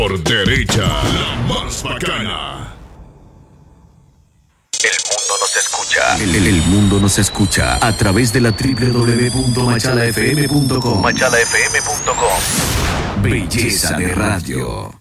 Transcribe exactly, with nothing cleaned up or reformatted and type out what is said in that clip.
Por derecha, la más bacana. El mundo nos escucha. El, el- el mundo nos escucha a través de la doble u doble u doble u punto machala f m punto com. machala f m punto com. Belleza de radio.